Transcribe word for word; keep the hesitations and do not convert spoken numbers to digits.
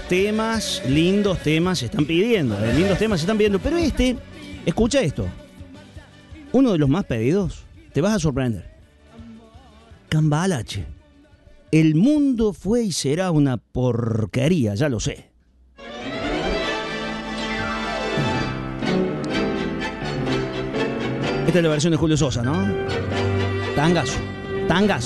temas, lindos temas se están pidiendo, eh, lindos temas se están pidiendo, pero este, escucha esto, uno de los más pedidos, te vas a sorprender. Cambalache. El mundo fue y será una porquería, ya lo sé. Esta es la versión de Julio Sosa, ¿no? Tangazo, tangazo.